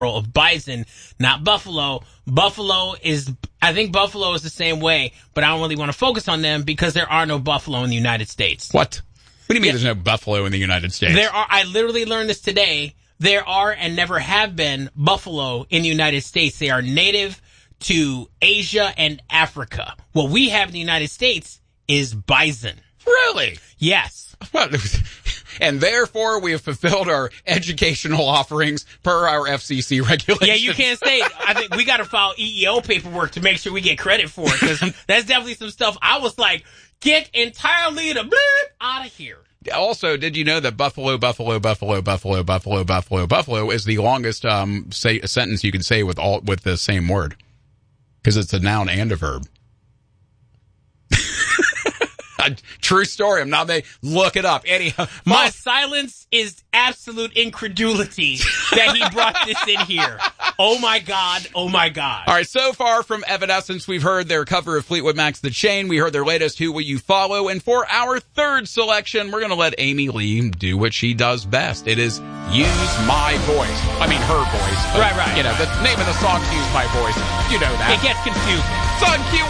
of bison, not buffalo. I think buffalo is the same way, but I don't really want to focus on them because there are no buffalo in the United States. What do you mean there's no buffalo in the United States? I literally learned this today. There are and never have been buffalo in the United States. They are native to Asia and Africa. What we have in the United States is bison. Really? Yes. And therefore, we have fulfilled our educational offerings per our FCC regulations. Yeah, you can't say it. I think we got to file EEO paperwork to make sure we get credit for it, because that's definitely some stuff I was like, get entirely the bleep out of here. Also, did you know that buffalo is the longest sentence you can say with the same word? Because it's a noun and a verb. True story. I'm not making. Look it up. Anyhow, my silence is absolute incredulity that he brought this in here. Oh my God. Oh my God. All right. So far from Evanescence, we've heard their cover of Fleetwood Mac's The Chain. We heard their latest Who Will You Follow? And for our third selection, we're going to let Amy Lee do what she does best. It is Use My Voice. I mean, her voice. Right. You know, the name of the song, Use My Voice. You know that. It gets confusing. It's on